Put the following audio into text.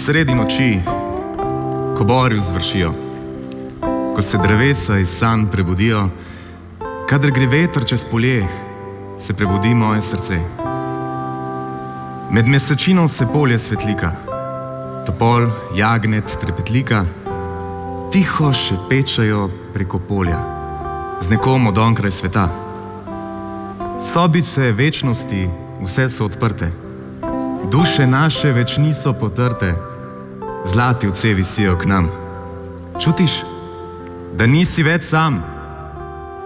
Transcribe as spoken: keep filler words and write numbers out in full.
sredi noči, ko bori vzvršijo, ko se drevesa iz sanj prebudijo, kadar gre veter čez polje, se prebudi moje srce. Med mesečino se polje svetlika, topol, jagnet, trepetlika, tiho šepečajo preko polja, z nekom od onkraj sveta. Sobice večnosti, vse so odprte, duše naše več niso potrte, zlati ovce visijo k nam. Čutiš, da nisi več sam?